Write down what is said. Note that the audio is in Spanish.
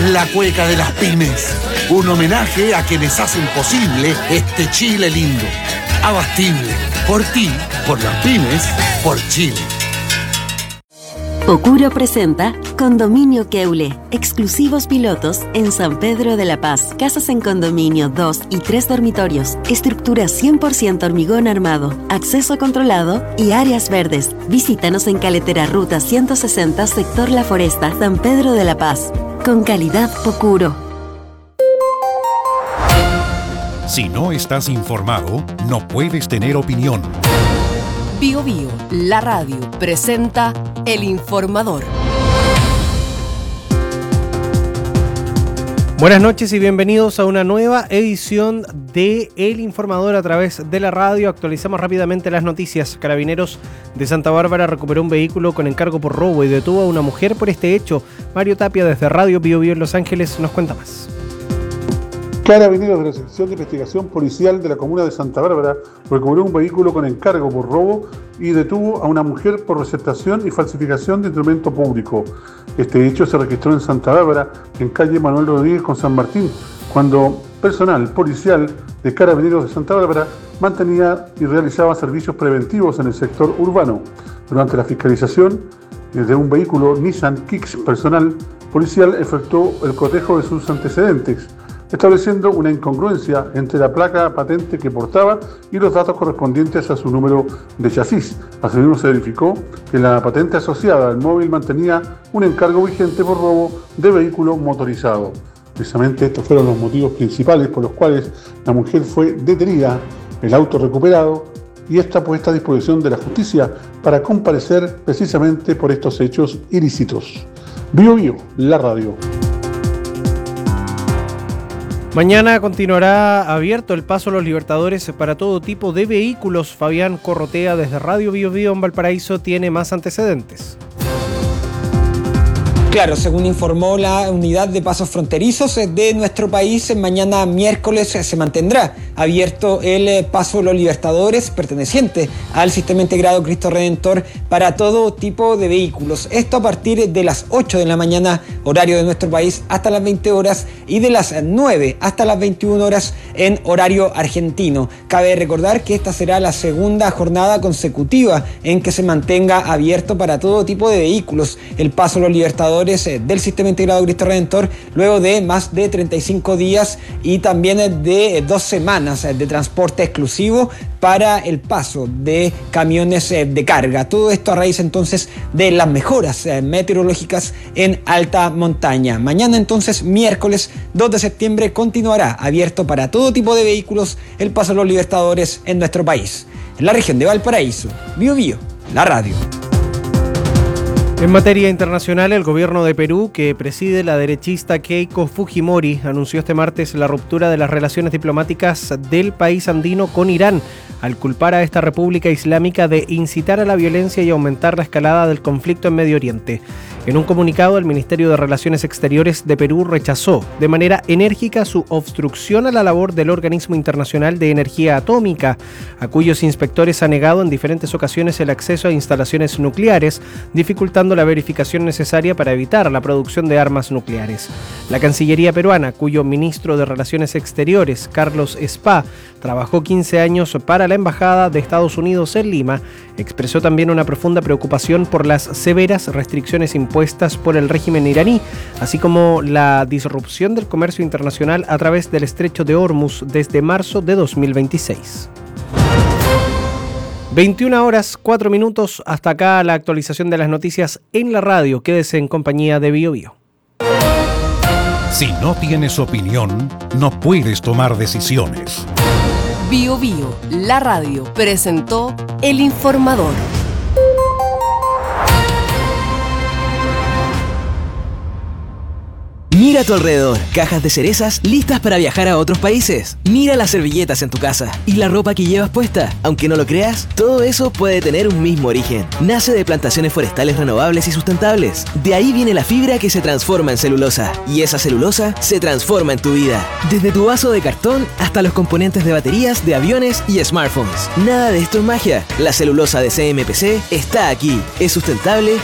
la cueca de las pymes. Un homenaje a quienes hacen posible este Chile lindo. Abastible. Por ti, por las pymes, por Chile. Pocuro presenta Condominio Keule, exclusivos pilotos en San Pedro de la Paz. Casas en condominio, 2 y 3 dormitorios, estructura 100% hormigón armado, acceso controlado y áreas verdes. Visítanos en Caletera Ruta 160, sector La Foresta, San Pedro de la Paz. Con calidad Pocuro. Si no estás informado, no puedes tener opinión. Bio Bio, la radio, presenta El Informador. Buenas noches y bienvenidos a una nueva edición de El Informador a través de la radio. Actualizamos rápidamente las noticias. Carabineros de Santa Bárbara recuperó un vehículo con encargo por robo y detuvo a una mujer por este hecho. Mario Tapia desde Radio Bio Bio en Los Ángeles nos cuenta más. Carabineros de la Sección de Investigación Policial de la Comuna de Santa Bárbara recuperó un vehículo con encargo por robo y detuvo a una mujer por receptación y falsificación de instrumento público. Este hecho se registró en Santa Bárbara, en calle Manuel Rodríguez con San Martín, cuando personal policial de Carabineros de Santa Bárbara mantenía y realizaba servicios preventivos en el sector urbano. Durante la fiscalización de un vehículo Nissan Kicks personal policial efectuó el cotejo de sus antecedentes, estableciendo una incongruencia entre la placa patente que portaba y los datos correspondientes a su número de chasis. Asimismo se verificó que la patente asociada al móvil mantenía un encargo vigente por robo de vehículo motorizado. Precisamente estos fueron los motivos principales por los cuales la mujer fue detenida, el auto recuperado y está puesta a disposición de la justicia para comparecer precisamente por estos hechos ilícitos. Bio Bio, la radio. Mañana continuará abierto el paso a los Libertadores para todo tipo de vehículos. Fabián Corrotea desde Radio Bio Bio en Valparaíso tiene más antecedentes. Claro, según informó la unidad de pasos fronterizos de nuestro país, mañana miércoles se mantendrá abierto el paso de los Libertadores perteneciente al Sistema Integrado Cristo Redentor para todo tipo de vehículos. Esto a partir de las 8 de la mañana, horario de nuestro país, hasta las 20 horas y de las 9 hasta las 21 horas en horario argentino. Cabe recordar que esta será la segunda jornada consecutiva en que se mantenga abierto para todo tipo de vehículos el paso de los Libertadores del Sistema Integrado Cristo Redentor, luego de más de 35 días y también de 2 semanas de transporte exclusivo para el paso de camiones de carga. Todo esto a raíz entonces de las mejoras meteorológicas en alta montaña. Mañana entonces, miércoles 2 de septiembre, continuará abierto para todo tipo de vehículos el paso de los Libertadores en nuestro país. En la región de Valparaíso, Bio Bio, la radio. En materia internacional, el gobierno de Perú, que preside la derechista Keiko Fujimori, anunció este martes la ruptura de las relaciones diplomáticas del país andino con Irán, al culpar a esta república islámica de incitar a la violencia y aumentar la escalada del conflicto en Medio Oriente. En un comunicado, el Ministerio de Relaciones Exteriores de Perú rechazó de manera enérgica su obstrucción a la labor del Organismo Internacional de Energía Atómica, a cuyos inspectores ha negado en diferentes ocasiones el acceso a instalaciones nucleares, dificultando la verificación necesaria para evitar la producción de armas nucleares. La Cancillería peruana, cuyo ministro de Relaciones Exteriores, Carlos Spa, trabajó 15 años para la Embajada de Estados Unidos en Lima, expresó también una profunda preocupación por las severas restricciones impuestas por el régimen iraní, así como la disrupción del comercio internacional a través del Estrecho de Hormuz desde marzo de 2026. 21 horas 4 minutos, hasta acá la actualización de las noticias en la radio. Quédese en compañía de Bio Bio. Si no tienes opinión, no puedes tomar decisiones. Bio Bio, la radio, presentó El Informador. Mira a tu alrededor, cajas de cerezas listas para viajar a otros países. Mira las servilletas en tu casa y la ropa que llevas puesta. Aunque no lo creas, todo eso puede tener un mismo origen. Nace de plantaciones forestales renovables y sustentables. De ahí viene la fibra que se transforma en celulosa. Y esa celulosa se transforma en tu vida. Desde tu vaso de cartón hasta los componentes de baterías, de aviones y smartphones. Nada de esto es magia. La celulosa de CMPC está aquí. Es sustentable